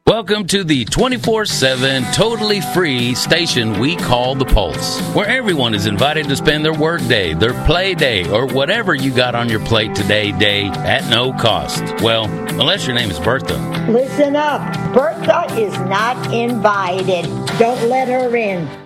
Welcome to the 24/7, totally free station we call The Pulse, where everyone is invited to spend their work day, their play day, or whatever you got on your plate today at no cost. Well, unless your name is Bertha. Listen up. Bertha is not invited. Don't let her in.